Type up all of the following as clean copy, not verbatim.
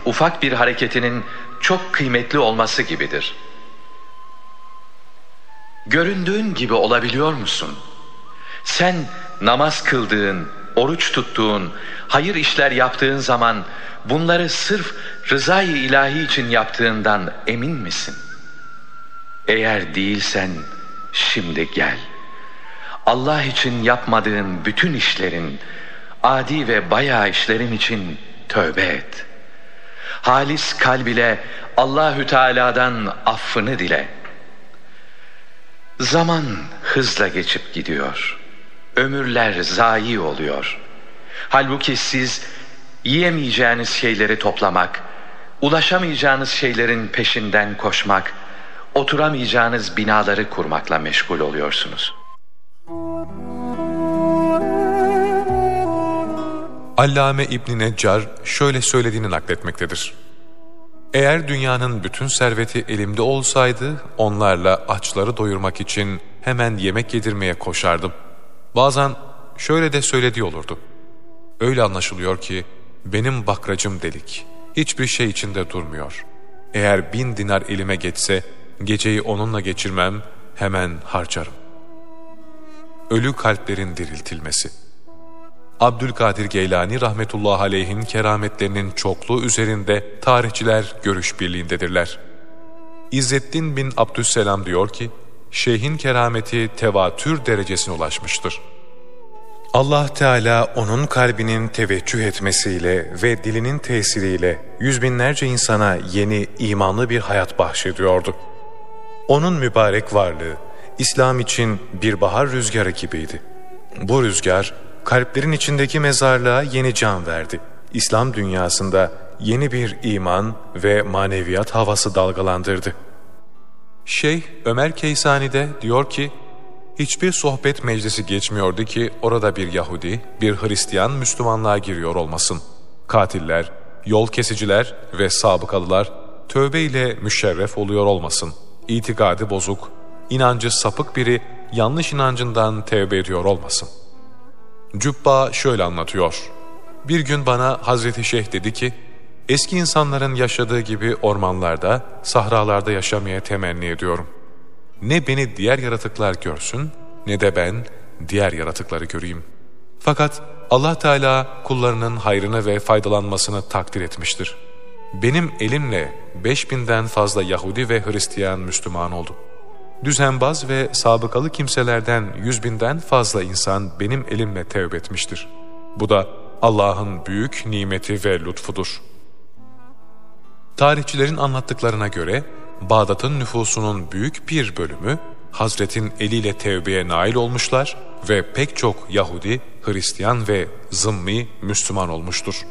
ufak bir hareketinin çok kıymetli olması gibidir. Göründüğün gibi olabiliyor musun? Sen namaz kıldığın, oruç tuttuğun, hayır işler yaptığın zaman bunları sırf rızayı ilahi için yaptığından emin misin? Eğer değilsen şimdi gel. Allah için yapmadığın bütün işlerin, adi ve bayağı işlerin için tövbe et. Halis kalb ile Allahü Teala'dan affını dile. Zaman hızla geçip gidiyor. Ömürler zayi oluyor. Halbuki siz yiyemeyeceğiniz şeyleri toplamak, ulaşamayacağınız şeylerin peşinden koşmak, oturamayacağınız binaları kurmakla meşgul oluyorsunuz. Allame İbn Neccar şöyle söylediğini nakletmektedir. Eğer dünyanın bütün serveti elimde olsaydı, onlarla açları doyurmak için hemen yemek yedirmeye koşardım. Bazen şöyle de söylediği olurdu. Öyle anlaşılıyor ki benim bakracım delik, hiçbir şey içinde durmuyor. Eğer 1000 dinar elime geçse, geceyi onunla geçirmem, hemen harcarım. Ölü kalplerin diriltilmesi. Abdülkadir Geylani rahmetullahi aleyhin kerametlerinin çokluğu üzerinde tarihçiler görüş birliğindedirler. İzzettin bin Abdüsselam diyor ki, şeyhin kerameti tevatür derecesine ulaşmıştır. Allah Teala onun kalbinin teveccüh etmesiyle ve dilinin tesiriyle yüz binlerce insana yeni imanlı bir hayat bahşediyordu. Onun mübarek varlığı, İslam için bir bahar rüzgarı gibiydi. Bu rüzgar, kalplerin içindeki mezarlığa yeni can verdi. İslam dünyasında yeni bir iman ve maneviyat havası dalgalandırdı. Şeyh Ömer Keysani de diyor ki, hiçbir sohbet meclisi geçmiyordu ki orada bir Yahudi, bir Hristiyan Müslümanlığa giriyor olmasın. Katiller, yol kesiciler ve sabıkalılar tövbe ile müşerref oluyor olmasın. İtikadı bozuk, inancı sapık biri yanlış inancından tevbe ediyor olmasın. Cübba şöyle anlatıyor. Bir gün bana Hazreti Şeyh dedi ki, eski insanların yaşadığı gibi ormanlarda, sahralarda yaşamaya temenni ediyorum. Ne beni diğer yaratıklar görsün, ne de ben diğer yaratıkları göreyim. Fakat Allah Teala kullarının hayrını ve faydalanmasını takdir etmiştir. Benim elimle 5000'den fazla Yahudi ve Hristiyan Müslüman oldu. Düzenbaz ve sabıkalı kimselerden 100.000'den fazla insan benim elimle tevbe etmiştir. Bu da Allah'ın büyük nimeti ve lütfudur. Tarihçilerin anlattıklarına göre Bağdat'ın nüfusunun büyük bir bölümü Hazret'in eliyle tevbeye nail olmuşlar ve pek çok Yahudi, Hristiyan ve zımmi Müslüman olmuştur.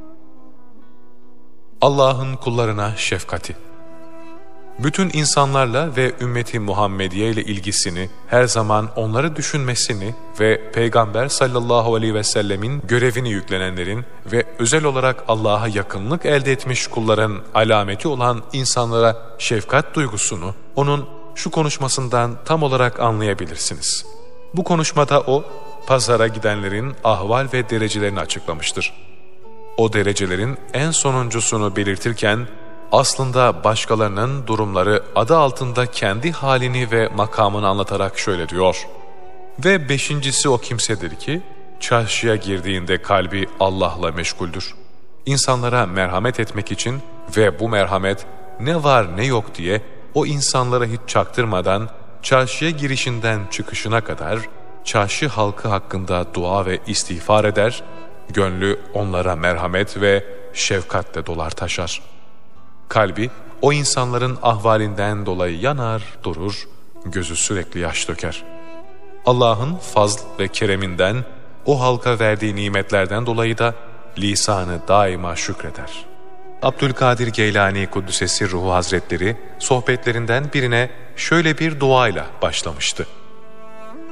Allah'ın kullarına şefkati. Bütün insanlarla ve ümmeti Muhammediye ile ilgisini, her zaman onları düşünmesini ve Peygamber sallallahu aleyhi ve sellemin görevini yüklenenlerin ve özel olarak Allah'a yakınlık elde etmiş kulların alameti olan insanlara şefkat duygusunu onun şu konuşmasından tam olarak anlayabilirsiniz. Bu konuşmada o, pazara gidenlerin ahval ve derecelerini açıklamıştır. O derecelerin en sonuncusunu belirtirken, aslında başkalarının durumları adı altında kendi halini ve makamını anlatarak şöyle diyor. Ve beşincisi o kimsedir ki, çarşıya girdiğinde kalbi Allah'la meşguldür. İnsanlara merhamet etmek için ve bu merhamet ne var ne yok diye o insanlara hiç çaktırmadan çarşıya girişinden çıkışına kadar çarşı halkı hakkında dua ve istiğfar eder, gönlü onlara merhamet ve şefkatle dolar taşar. Kalbi o insanların ahvalinden dolayı yanar durur, gözü sürekli yaş döker. Allah'ın fazl ve kereminden, o halka verdiği nimetlerden dolayı da lisanı daima şükreder. Abdülkadir Geylani Kuddüs'esi Ruhu Hazretleri sohbetlerinden birine şöyle bir duayla başlamıştı.